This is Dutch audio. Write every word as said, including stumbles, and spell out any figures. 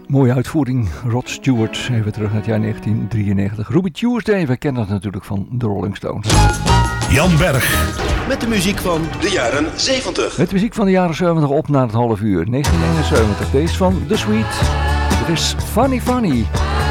Mooie uitvoering, Rod Stewart, even terug naar het jaar negentien drieënnegentig. Ruby Tuesday, we kennen dat natuurlijk van de Rolling Stones. Jan Berg. Met de muziek van de jaren zeventig. Met de muziek van de jaren zeventig op naar het half uur. negentien eenenzeventig, deze van The Sweet. Het is Funny Funny.